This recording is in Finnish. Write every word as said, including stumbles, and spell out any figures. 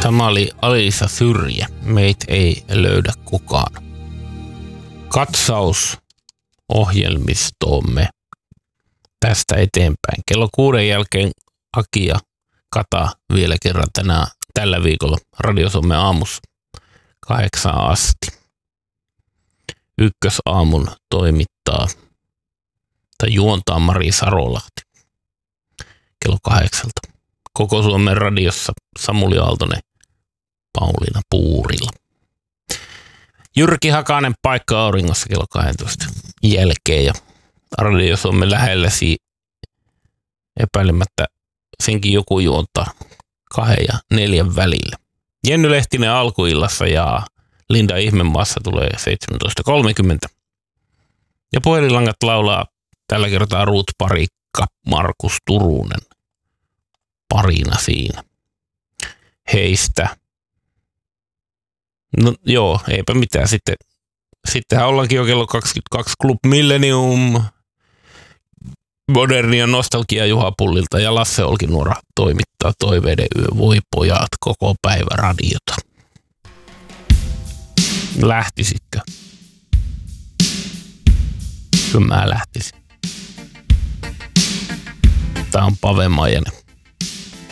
Tämä oli Alisa Syrjä. Meitä ei löydä kukaan. Katsaus ohjelmistoomme tästä eteenpäin. Kello kuuden jälkeen Aki ja Kata vielä kerran tänään, tällä viikolla Radio Suomen aamussa kahdeksaan asti. Ykkösaamun toimittaa tai juontaa Mari Sarolahti kello kahdeksalta. Koko Suomen radiossa Samuli Aaltonen, Pauliina Puurila. Jyrki Hakanen paikka auringossa kello kaksitoista jälkeen ja Radio Suomen lähellä epäilemättä senkin joku juontaa kahden ja neljän välillä. Jenny Lehtinen alkuillassa ja Linda Ihmemaassa tulee seitsemäntoista kolmekymmentä. Ja puhelinlangat laulaa tällä kertaa Ruut Parikka, Markus Turunen parina siinä. Heistä. No joo, eipä mitään. Sitten, sittenhän ollaankin jo kello kaksikymmentäkaksi Club Millennium, Modernia nostalgia Juha Pullilta ja Lasse Olkinuora toimittaa Toiveiden yö. Voi pojat, koko päivä radiota. Lähtisitkö? Kyllä mä lähtisin. Tää on Pave Majanen.